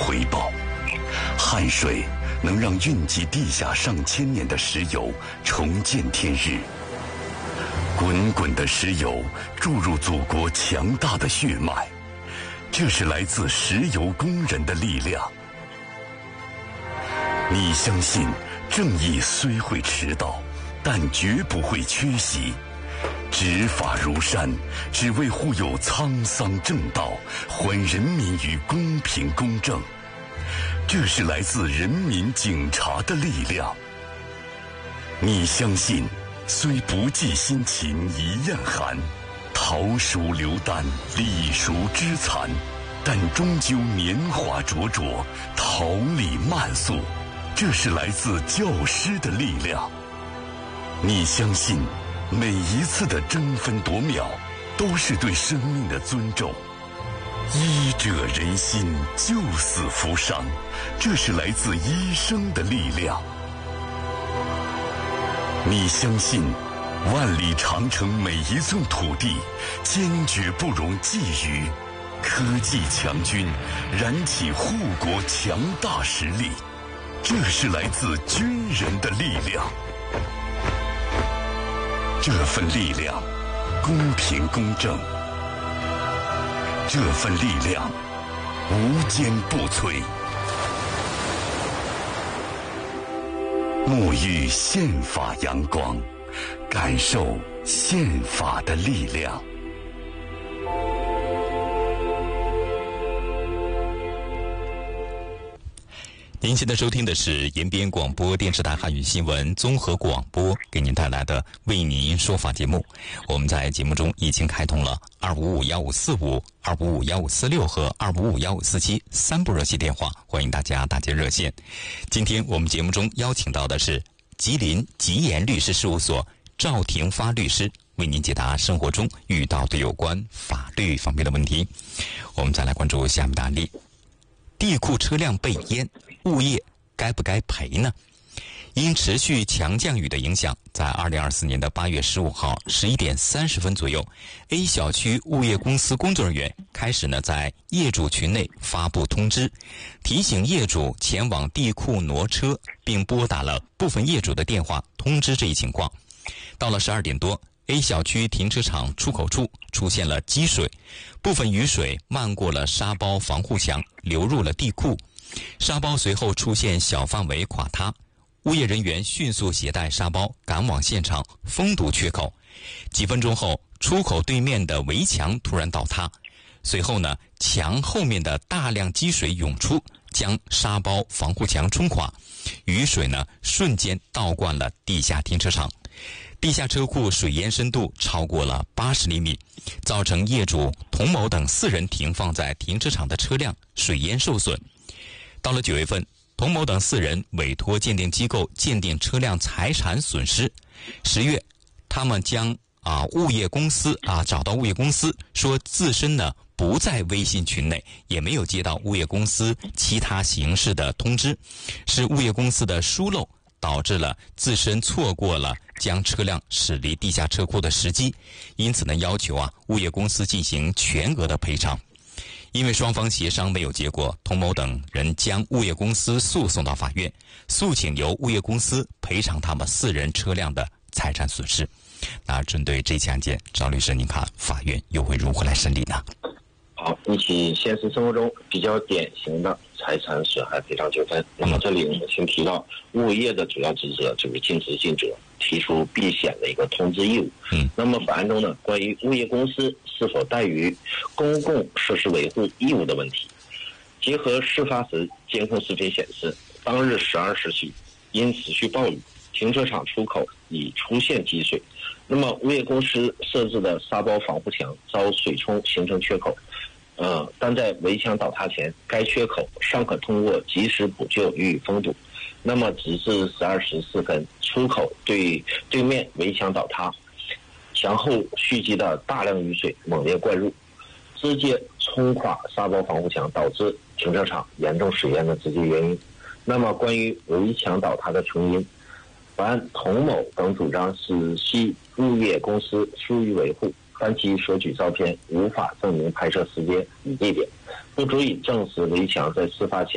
回报。汉水能让蕴积地下上千年的石油重见天日。滚滚的石油注入祖国强大的血脉，这是来自石油工人的力量。你相信正义虽会迟到，但绝不会缺席。执法如山，只为护佑沧桑正道，还人民于公平公正。这是来自人民警察的力量。你相信虽不计辛勤一样寒，桃熟流丹，李熟枝残，但终究年华灼灼，桃李漫肃。这是来自教师的力量。你相信每一次的争分夺秒都是对生命的尊重。医者仁心，救死扶伤，这是来自医生的力量。你相信万里长城每一寸土地坚决不容觊觎，科技强军燃起护国强大实力，这是来自军人的力量。这份力量公平公正，这份力量无坚不摧。沐浴宪法阳光，感受宪法的力量。 您现在收听的是延边广播电视台汉语新闻综合广播给您带来的为您说法节目。我们在节目中已经开通了2551545、2551546和2551547三部热线电话，欢迎大家打接热线。今天我们节目中邀请到的是吉林吉言律师事务所赵廷发律师，为您解答生活中遇到的有关法律方面的问题。我们再来关注下面的案例：地库车辆被淹，物业该不该赔呢？因持续强降雨的影响，在2024年的8月15号11点30分左右 ，A 小区物业公司工作人员开始在业主群内发布通知，提醒业主前往地库挪车，并拨打了部分业主的电话通知这一情况。到了12点多，A 小区停车场出口处出现了积水，部分雨水漫过了沙包防护墙，流入了地库。沙包随后出现小范围垮塌，物业人员迅速携带沙包赶往现场封堵缺口。几分钟后，出口对面的围墙突然倒塌，随后墙后面的大量积水涌出，将沙包防护墙冲垮，雨水瞬间倒灌了地下停车场。地下车库水淹深度超过了80厘米，造成业主童某等4人停放在停车场的车辆水淹受损。到了9月份，童某等4人委托鉴定机构鉴定车辆财产损失。10月，他们将物业公司找到物业公司，说自身不在微信群内，也没有接到物业公司其他形式的通知，是物业公司的疏漏导致了自身错过了将车辆驶离地下车库的时机，因此要求物业公司进行全额的赔偿。因为双方协商没有结果，童某等人将物业公司诉讼到法院，诉请由物业公司赔偿他们4人车辆的财产损失。那针对这起案件，赵律师，您看法院又会如何来审理呢？ 好，一起现实生活中比较典型的财产损害赔偿纠纷。那么这里我们先提到物业的主要职责就是尽职尽责，提出避险的一个通知义务。那么本案中关于物业公司是否怠于公共设施维护义务的问题，结合事发时监控视频显示，当日12时许因持续暴雨，停车场出口已出现积水，那么物业公司设置的沙包防护墙遭水冲形成缺口，但在围墙倒塌前，该缺口尚可通过及时补救予以封堵。那么直至12时4分，出口对面围墙倒塌，墙后蓄积的大量雨水猛烈灌入，直接冲垮沙包防护墙，导致停车场严重水淹的直接原因。那么关于围墙倒塌的成因，本案童某等主张是系物业公司疏于维护，但其所举照片无法证明拍摄时间与地点，不足以证实围墙在事发前